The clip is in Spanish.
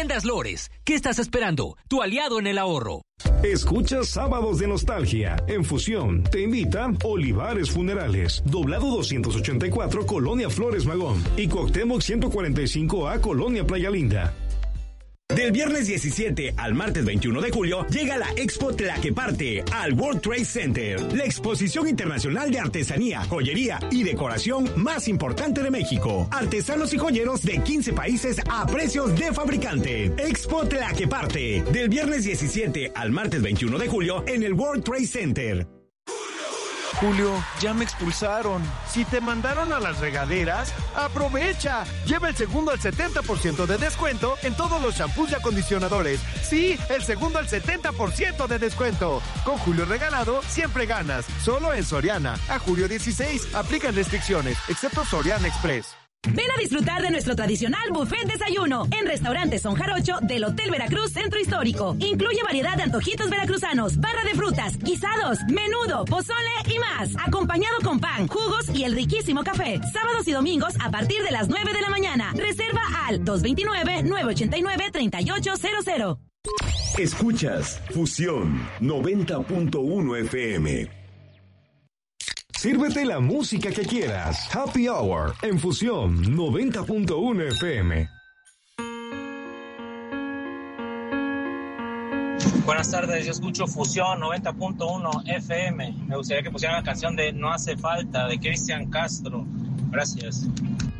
Tiendas Lores. ¿Qué estás esperando? Tu aliado en el ahorro. Escucha Sábados de Nostalgia. En Fusión te invita Olivares Funerales, Doblado 284, Colonia Flores Magón, y Cuauhtémoc 145A, Colonia Playa Linda. Del viernes 17 al martes 21 de julio llega la Expo Tlaqueparte al World Trade Center, la exposición internacional de artesanía, joyería y decoración más importante de México. Artesanos y joyeros de 15 países a precios de fabricante. Expo Tlaqueparte, del viernes 17 al martes 21 de julio en el World Trade Center. Julio, ya me expulsaron. Si te mandaron a las regaderas, aprovecha. Lleva el segundo al 70% de descuento en todos los shampoos y acondicionadores. Sí, el segundo al 70% de descuento. Con Julio regalado, siempre ganas. Solo en Soriana. A julio 16, aplican restricciones, excepto Soriana Express. Ven a disfrutar de nuestro tradicional buffet desayuno en Restaurante Son Jarocho del Hotel Veracruz Centro Histórico. Incluye variedad de antojitos veracruzanos, barra de frutas, guisados, menudo, pozole y más. Acompañado con pan, jugos y el riquísimo café. Sábados y domingos a partir de las 9 de la mañana. Reserva al 229-989-3800. Escuchas Fusión 90.1 FM. Sírvete la música que quieras. Happy Hour en Fusión 90.1 FM. Buenas tardes, yo escucho Fusión 90.1 FM. Me gustaría que pusieran la canción de No hace falta de Cristian Castro. Gracias.